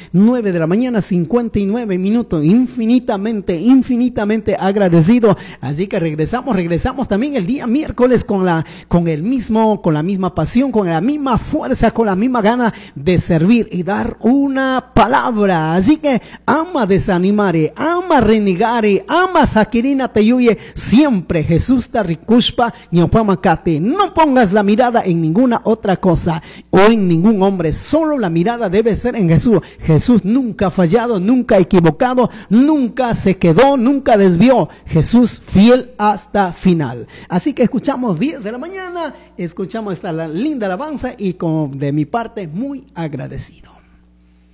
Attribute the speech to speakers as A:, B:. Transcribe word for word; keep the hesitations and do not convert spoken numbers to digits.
A: nueve de la mañana, cincuenta y nueve minutos. Infinitamente, infinitamente agradecido. Así que regresamos, regresamos también el día miércoles con la, con el mismo, con la misma pasión, con la misma fuerza, con la misma gana de servir y dar una palabra. Así que ama desanimare, ama renegare, ama sakirina teyuye. Siempre Jesús tarikushpa ñopamakate. No pongas la mirada en ninguna otra cosa o en ningún hombre. Solo la mirada debe ser en Jesús. Jesús nunca ha fallado, nunca ha equivocado, nunca se quedó, nunca desvió. Jesús fiel hasta final. Así que escuchamos diez de la mañana, escuchamos esta linda alabanza y con, de mi parte muy agradecido.